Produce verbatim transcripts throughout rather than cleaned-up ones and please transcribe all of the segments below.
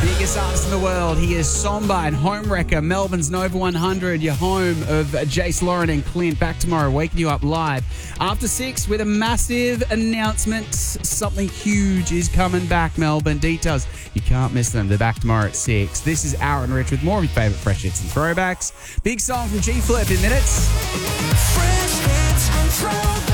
Biggest artist in the world. He is Somber and Homewrecker, Melbourne's Nova one hundred, your home of Jace Lauren and Clint. Back tomorrow, waking you up live after six with a massive announcement. Something huge is coming back, Melbourne. Details, you can't miss them. They're back tomorrow at six. This is Aaron Rich with more of your favourite fresh hits and throwbacks. Big song from G-Flip in minutes. Fresh hits and throwbacks.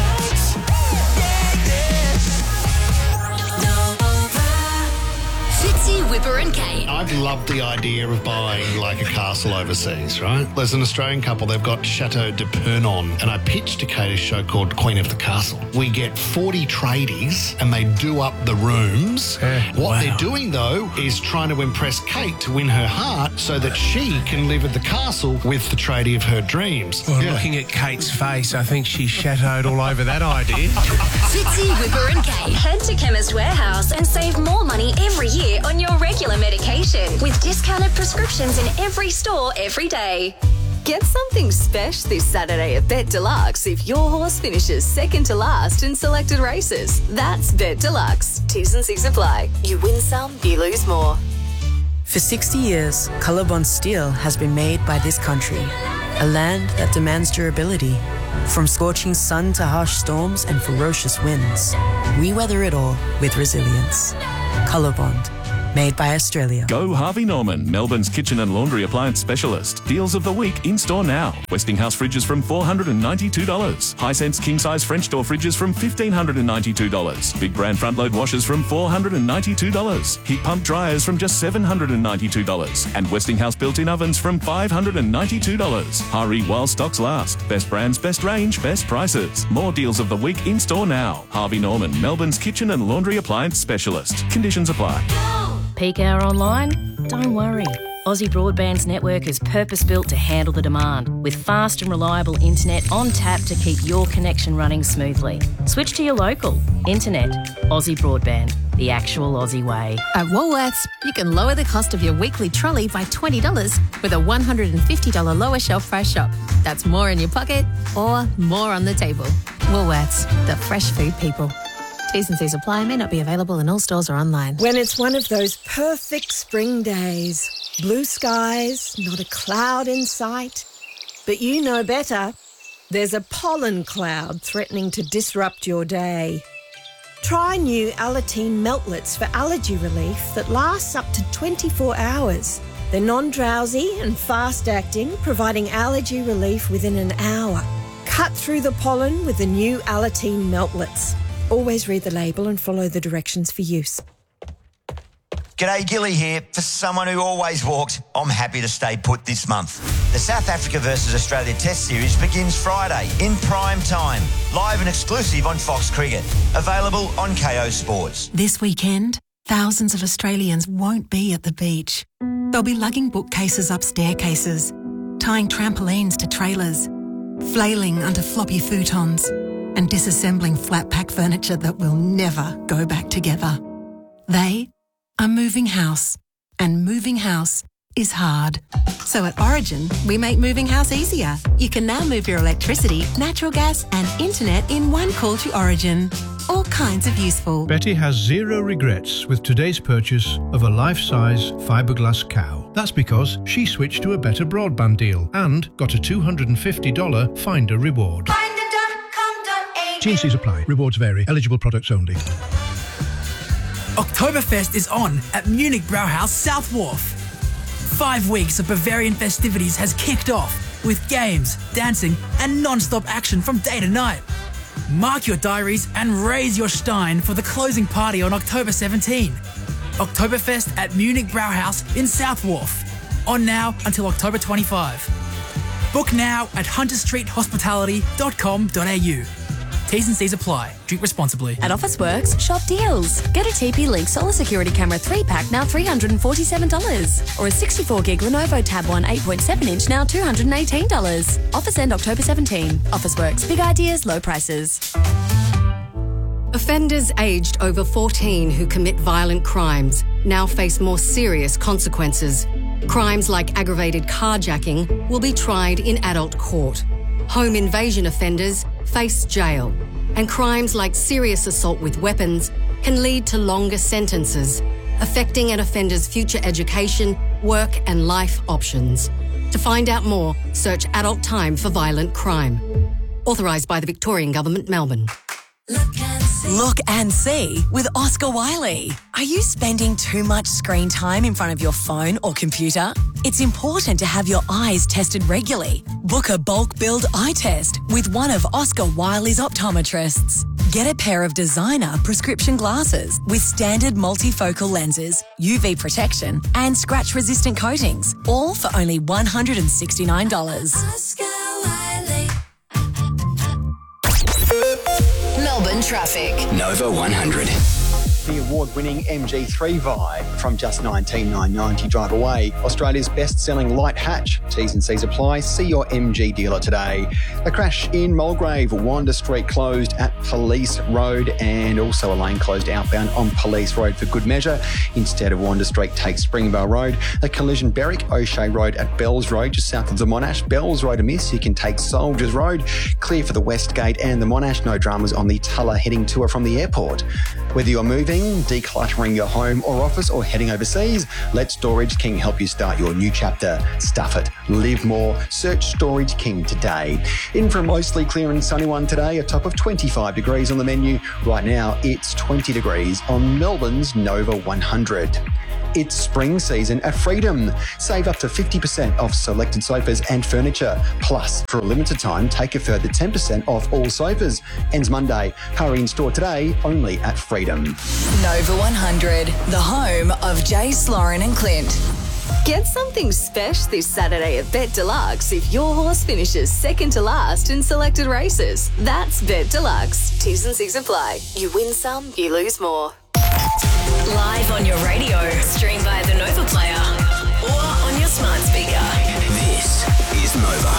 Fitzy, Whipper and Kate. I'd love the idea of buying like a castle overseas, right? There's an Australian couple, they've got Chateau de Pernon, and I pitched to Kate a show called Queen of the Castle. We get forty tradies and they do up the rooms. Uh, what wow. they're doing, though, is trying to impress Kate to win her heart so that she can live at the castle with the tradie of her dreams. Well, Yeah. looking at Kate's face, I think she shadowed all over that idea. Fitzy, Whipper and Kate. Head to Chemist Warehouse and save more money every year on your regular medication with discounted prescriptions in every store every day. Get something special this Saturday at Bet Deluxe if your horse finishes second to last in selected races. That's Bet Deluxe. T's and C's apply. You win some, you lose more. For sixty years, Colorbond steel has been made by this country, a land that demands durability. From scorching sun to harsh storms and ferocious winds, we weather it all with resilience. Colorbond, made by Australia. Go Harvey Norman, Melbourne's kitchen and laundry appliance specialist. Deals of the week in store now. Westinghouse fridges from four hundred ninety-two dollars. Hisense king-size French door fridges from one thousand five hundred ninety-two dollars. Big brand front-load washers from four hundred ninety-two dollars. Heat pump dryers from just seven hundred ninety-two dollars. And Westinghouse built-in ovens from five hundred ninety-two dollars. Hurry while stocks last. Best brands, best range, best prices. More deals of the week in store now. Harvey Norman, Melbourne's kitchen and laundry appliance specialist. Conditions apply. Peak hour online? Don't worry. Aussie Broadband's network is purpose-built to handle the demand, with fast and reliable internet on tap to keep your connection running smoothly. Switch to your local. Internet. Aussie Broadband. The actual Aussie way. At Woolworths, you can lower the cost of your weekly trolley by twenty dollars with a one hundred fifty dollars lower shelf price shop. That's more in your pocket or more on the table. Woolworths, the fresh food people. T's and C's apply, may not be available in all stores or online. When it's one of those perfect spring days, blue skies, not a cloud in sight, but you know better, there's a pollen cloud threatening to disrupt your day. Try new Alateen Meltlets for allergy relief that lasts up to twenty-four hours. They're non-drowsy and fast-acting, providing allergy relief within an hour. Cut through the pollen with the new Alateen Meltlets. Always read the label and follow the directions for use. G'day, Gilly here. For someone who always walked, I'm happy to stay put this month. The South Africa versus Australia Test Series begins Friday in prime time, live and exclusive on Fox Cricket. Available on K O Sports. This weekend, thousands of Australians won't be at the beach. They'll be lugging bookcases up staircases, tying trampolines to trailers, flailing under floppy futons, and disassembling flat-pack furniture that will never go back together. They are moving house, and moving house is hard. So at Origin, we make moving house easier. You can now move your electricity, natural gas and internet in one call to Origin. All kinds of useful. Betty has zero regrets with today's purchase of a life-size fiberglass cow. That's because she switched to a better broadband deal and got a two hundred fifty dollars Finder reward. T and C's apply. Rewards vary. Eligible products only. Oktoberfest is on at Munich Brauhaus South Wharf. Five weeks of Bavarian festivities has kicked off with games, dancing and non-stop action from day to night. Mark your diaries and raise your Stein for the closing party on October seventeenth. Oktoberfest at Munich Brauhaus in South Wharf. On now until October twenty-fifth. Book now at hunter street hospitality dot com dot a u. T's and C's apply. Drink responsibly. At Officeworks, shop deals. Get a T P Link Solar Security Camera three pack now three hundred forty-seven dollars. Or a sixty-four gig Lenovo Tab one eight point seven inch now two hundred eighteen dollars. Offers end October seventeenth. Officeworks. Big ideas, low prices. Offenders aged over fourteen who commit violent crimes now face more serious consequences. Crimes like aggravated carjacking will be tried in adult court. Home invasion offenders face jail, and crimes like serious assault with weapons can lead to longer sentences affecting an offender's future education, work and life options. To find out more, search Adult Time for Violent Crime. Authorised by the Victorian Government, Melbourne. Look and see with Oscar Wiley. Are you spending too much screen time in front of your phone or computer? It's important to have your eyes tested regularly. Book a bulk billed eye test with one of Oscar Wiley's optometrists. Get a pair of designer prescription glasses with standard multifocal lenses, U V protection and scratch-resistant coatings, all for only one hundred sixty-nine dollars. Oscar Wiley. Melbourne traffic. Nova one hundred. The award-winning M G three Vibe from just nineteen thousand nine hundred ninety drive away. Australia's best-selling light hatch. T's and C's apply. See your M G dealer today. A crash in Mulgrave. Wanda Street closed at Police Road and also a lane closed outbound on Police Road for good measure. Instead of Wanda Street, take Springvale Road. A collision Berwick O'Shea Road at Bells Road just south of the Monash. Bells Road a miss. You can take Soldiers Road. Clear for the West Gate and the Monash. No dramas on the Tulla heading to or from the airport. Whether you're moving, decluttering your home or office or heading overseas, let Storage King help you start your new chapter. Stuff it. Live more. Search Storage King today. In for a mostly clear and sunny one today, a top of twenty-five degrees on the menu. Right now, it's twenty degrees on Melbourne's Nova one hundred. It's spring season at Freedom. Save up to fifty percent off selected sofas and furniture. Plus, for a limited time, take a further ten percent off all sofas. Ends Monday. Hurry in store today, only at Freedom. Nova one hundred, the home of Jace, Lauren and Clint. Get something special this Saturday at Bet Deluxe if your horse finishes second to last in selected races. That's Bet Deluxe. T's and C's apply. You win some, you lose more. Live on your radio, stream via the Nova Player or on your smart speaker. This is Nova.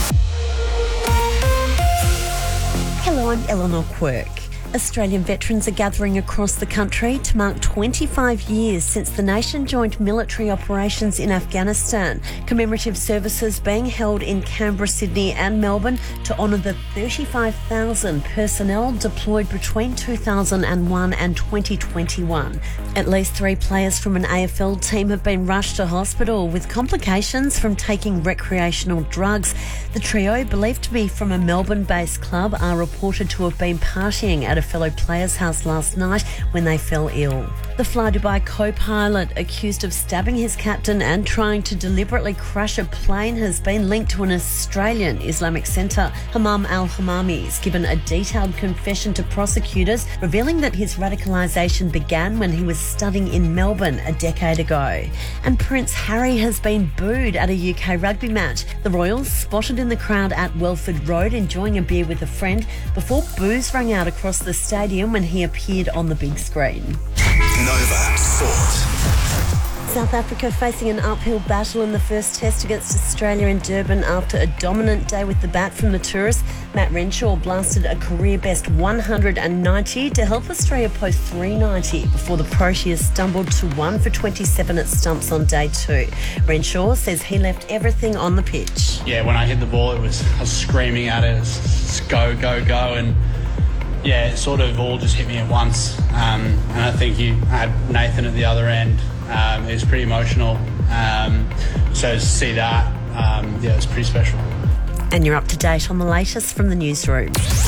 Hello, I'm Eleanor Quirk. Australian veterans are gathering across the country to mark twenty-five years since the nation joined military operations in Afghanistan. Commemorative services being held in Canberra, Sydney and Melbourne to honour the thirty-five thousand personnel deployed between two thousand one and twenty twenty-one. At least three players from an A F L team have been rushed to hospital with complications from taking recreational drugs. The trio, believed to be from a Melbourne-based club, are reported to have been partying at a fellow player's house last night when they fell ill. The Fly Dubai co-pilot accused of stabbing his captain and trying to deliberately crash a plane has been linked to an Australian Islamic centre. Hammam al-Hammami has given a detailed confession to prosecutors, revealing that his radicalisation began when he was studying in Melbourne a decade ago. And Prince Harry has been booed at a U K rugby match. The Royals spotted in the crowd at Welford Road enjoying a beer with a friend before boos rang out across the stadium when he appeared on the big screen. Nova Sport. South Africa facing an uphill battle in the first test against Australia in Durban after a dominant day with the bat from the tourists. Matt Renshaw blasted a career-best one hundred ninety to help Australia post three ninety before the Proteas stumbled to one for twenty-seven at stumps on day two. Renshaw says he left everything on the pitch. Yeah, when I hit the ball, it was I was screaming at it, it was go, go, go, and yeah, it sort of all just hit me at once. Um, and I think you had Nathan at the other end. Um, it was pretty emotional. Um, so to see that, um, yeah, it was pretty special. And you're up to date on the latest from the newsroom.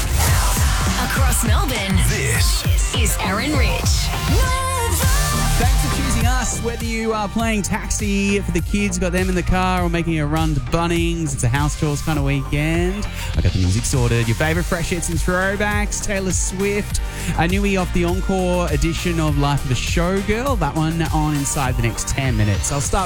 Across Melbourne, this is Aaron Rich. Thanks for choosing us. Whether you are playing taxi for the kids, got them in the car, or making a run to Bunnings, it's a house chores kind of weekend. I got the music sorted. Your favourite fresh hits and throwbacks. Taylor Swift, a newie off the encore edition of Life of a Showgirl. That one on inside the next ten minutes. I'll start